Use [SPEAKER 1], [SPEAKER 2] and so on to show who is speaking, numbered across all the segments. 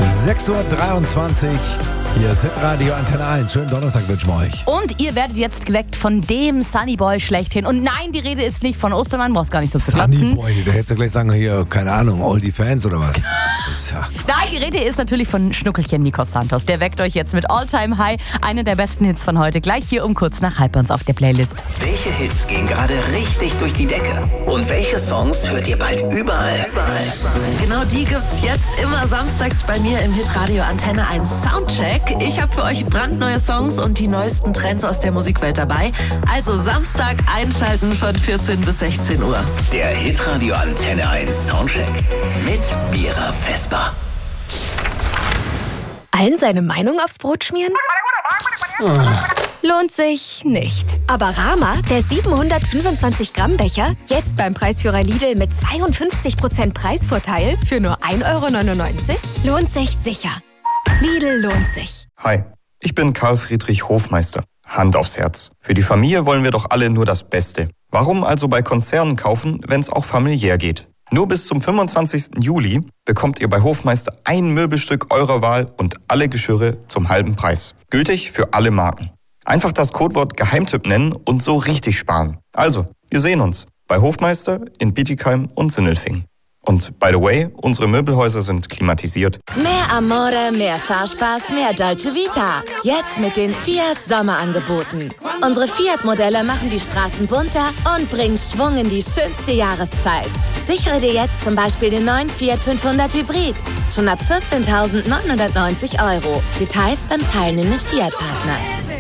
[SPEAKER 1] 6:23 Uhr. Hier ist Hitradio Antenne 1. Schönen Donnerstag wünschen wir euch.
[SPEAKER 2] Und ihr werdet jetzt geweckt von dem Sunnyboy schlechthin. Und nein, die Rede ist nicht von Ostermann, brauchst gar nicht so zu platzen.
[SPEAKER 1] Sunnyboy, der hätte gleich sagen, hier, keine Ahnung, all die Fans oder was?
[SPEAKER 2] Nein, die Rede ist natürlich von Schnuckelchen Nikos Santos. Der weckt euch jetzt mit All Time High, einer der besten Hits von heute. Gleich hier um kurz nach halb bei uns auf der Playlist.
[SPEAKER 3] Welche Hits gehen gerade richtig durch die Decke? Und welche Songs hört ihr bald überall?
[SPEAKER 4] Genau die gibt's jetzt immer samstags bei mir im Hitradio Antenne 1 Soundcheck. Ich habe für euch brandneue Songs und die neuesten Trends aus der Musikwelt dabei. Also Samstag einschalten von 14 bis 16 Uhr.
[SPEAKER 3] Der Hitradio Antenne 1 Soundcheck mit Mira Vesper.
[SPEAKER 5] Allen seine Meinung aufs Brot schmieren? Lohnt sich nicht. Aber Rama, der 725 Gramm Becher, jetzt beim Preisführer Lidl mit 52% Preisvorteil für nur 1,99 €, lohnt sich sicher. Lidl lohnt sich.
[SPEAKER 6] Hi, ich bin Karl Friedrich Hofmeister. Hand aufs Herz. Für die Familie wollen wir doch alle nur das Beste. Warum also bei Konzernen kaufen, wenn es auch familiär geht? Nur bis zum 25. Juli bekommt ihr bei Hofmeister ein Möbelstück eurer Wahl und alle Geschirre zum halben Preis. Gültig für alle Marken. Einfach das Codewort Geheimtipp nennen und so richtig sparen. Also, wir sehen uns bei Hofmeister in Bietigheim und Sindelfingen. Und by the way, unsere Möbelhäuser sind klimatisiert.
[SPEAKER 7] Mehr Amore, mehr Fahrspaß, mehr Dolce Vita. Jetzt mit den Fiat Sommerangeboten. Unsere Fiat-Modelle machen die Straßen bunter und bringen Schwung in die schönste Jahreszeit. Sichere dir jetzt zum Beispiel den neuen Fiat 500 Hybrid. Schon ab 14.990 €. Details beim teilnehmenden Fiat-Partner.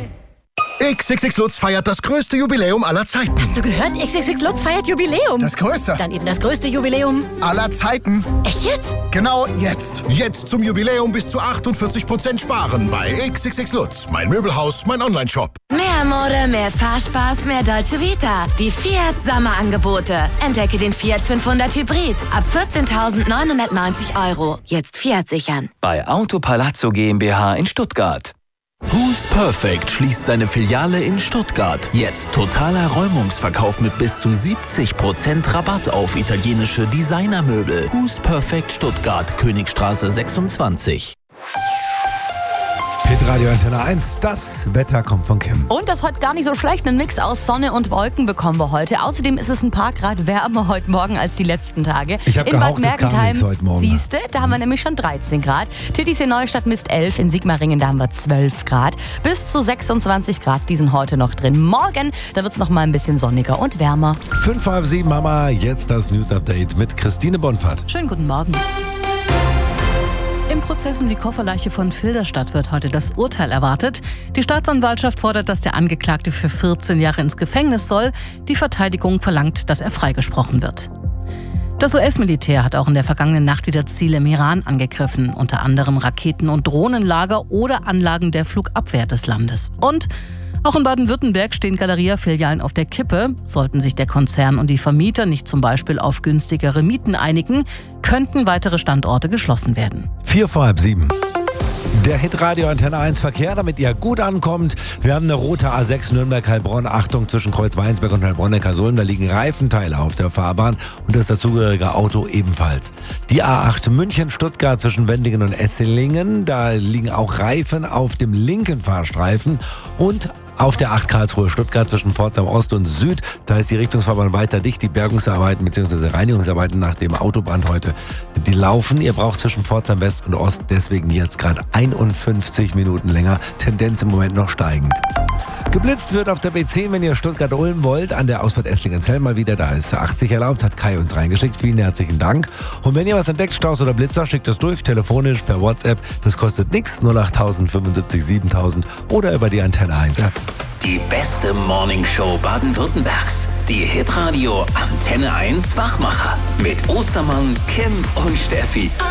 [SPEAKER 8] XXX Lutz feiert das größte Jubiläum aller Zeiten.
[SPEAKER 9] Hast du gehört? XXX Lutz feiert Jubiläum.
[SPEAKER 8] Das größte.
[SPEAKER 9] Dann eben das größte Jubiläum
[SPEAKER 8] aller Zeiten.
[SPEAKER 9] Echt jetzt?
[SPEAKER 8] Genau jetzt. Jetzt zum Jubiläum bis zu 48% sparen bei XXX Lutz. Mein Möbelhaus, mein Onlineshop.
[SPEAKER 7] Mehr Amore, mehr Fahrspaß, mehr Dolce Vita. Die Fiat Sommerangebote. Entdecke den Fiat 500 Hybrid. Ab 14.990 €. Jetzt Fiat sichern.
[SPEAKER 3] Bei Auto Palazzo GmbH in Stuttgart.
[SPEAKER 10] Who's Perfect schließt seine Filiale in Stuttgart. Jetzt totaler Räumungsverkauf mit bis zu 70% Rabatt auf italienische Designermöbel. Who's Perfect Stuttgart, Königstraße 26.
[SPEAKER 1] Hitradio Antenne 1, das Wetter kommt von Kim.
[SPEAKER 2] Und das heute gar nicht so schlecht. Einen Mix aus Sonne und Wolken bekommen wir heute. Außerdem ist es ein paar Grad wärmer heute Morgen als die letzten Tage.
[SPEAKER 1] Ich habe gehaucht, es kam nichts heute Morgen.
[SPEAKER 2] Siehste, da haben wir nämlich schon 13 Grad. Titisee Neustadt misst 11, in Sigmaringen da haben wir 12 Grad. Bis zu 26 Grad, die sind heute noch drin. Morgen, da wird es noch mal ein bisschen sonniger und wärmer.
[SPEAKER 1] 5:30 haben wir jetzt das News-Update mit Christine Bonfahrt.
[SPEAKER 11] Schönen guten Morgen. Im Prozess um die Kofferleiche von Filderstadt wird heute das Urteil erwartet. Die Staatsanwaltschaft fordert, dass der Angeklagte für 14 Jahre ins Gefängnis soll. Die Verteidigung verlangt, dass er freigesprochen wird. Das US-Militär hat auch in der vergangenen Nacht wieder Ziele im Iran angegriffen, unter anderem Raketen- und Drohnenlager oder Anlagen der Flugabwehr des Landes. Und auch in Baden-Württemberg stehen Galeria-Filialen auf der Kippe. Sollten sich der Konzern und die Vermieter nicht zum Beispiel auf günstigere Mieten einigen, könnten weitere Standorte geschlossen werden.
[SPEAKER 1] 6:45. Der Hitradio Antenne 1 Verkehr, damit ihr gut ankommt. Wir haben eine rote A6 Nürnberg-Heilbronn. Achtung, zwischen Kreuz-Weinsberg und Heilbronn-Neckarsulm. Da liegen Reifenteile auf der Fahrbahn und das dazugehörige Auto ebenfalls. Die A8 München-Stuttgart zwischen Wendlingen und Esslingen. Da liegen auch Reifen auf dem linken Fahrstreifen. Und auf der 8 Karlsruhe-Stuttgart zwischen Pforzheim Ost und Süd, da ist die Richtungsfahrbahn weiter dicht. Die Bergungsarbeiten bzw. Reinigungsarbeiten nach dem Autobrand heute, die laufen. Ihr braucht zwischen Pforzheim West und Ost deswegen jetzt gerade 51 Minuten länger. Tendenz im Moment noch steigend. Geblitzt wird auf der B10, wenn ihr Stuttgart-Ulm wollt, an der Ausfahrt Esslingen-Zell mal wieder. Da ist 80 erlaubt, hat Kai uns reingeschickt. Vielen herzlichen Dank. Und wenn ihr was entdeckt, Staus oder Blitzer, schickt das durch, telefonisch, per WhatsApp. Das kostet nichts, 08000 75 7000 oder über die Antenne 1 App.
[SPEAKER 3] Die beste Morningshow Baden-Württembergs. Die Hitradio Antenne 1 Wachmacher. Mit Ostermann, Kim und Steffi.